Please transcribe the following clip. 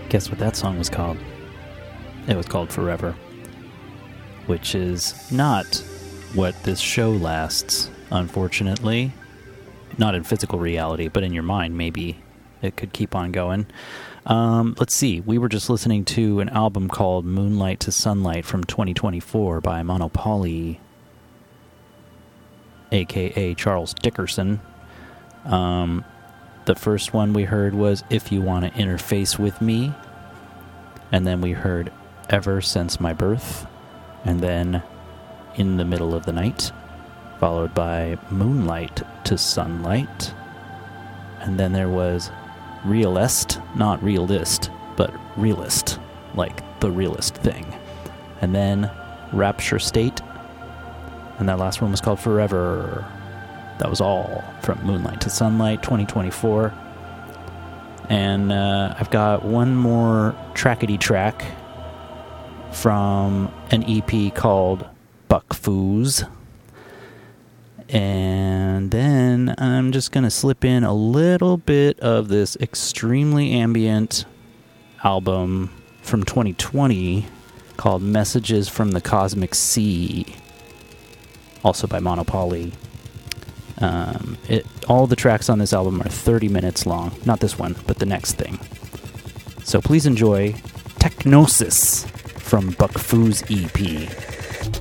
Guess what that song was called? It was called Forever, which is not what this show lasts, unfortunately. Not in physical reality, but in your mind, maybe it could keep on going. Let's see. We were just listening to an album called Moonlight to Sunlight from 2024 by Monopoly, a.k.a. Charles Dickerson. The first one we heard was If You Want to Interface With Me. And then we heard Ever Since My Birth. And then In the Middle of the Night, followed by Moonlight to Sunlight. And then there was Realist, not realist, but realist, like the realist thing. And then Rapture State. And that last one was called Forever. That was all from Moonlight to Sunlight 2024. And I've got one more trackety track from an EP called Buck Foos. And then I'm just going to slip in a little bit of this extremely ambient album from 2020 called Messages from the Cosmic Sea, also by Monopoly. All the tracks on this album are 30 minutes long. Not this one, but the next thing. So please enjoy Technosis from Buck Foos EP.